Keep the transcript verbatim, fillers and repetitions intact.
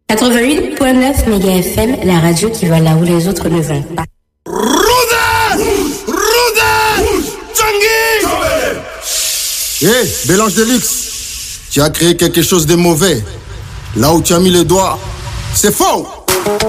quatre-vingt-huit point neuf méga F M, la radio qui va là où les autres ne vont pas. Rouge! Rouge! Tanguy! Hé, hey, Bélange de luxe, tu as créé quelque chose de mauvais. Là où tu as mis le doigt, c'est faux!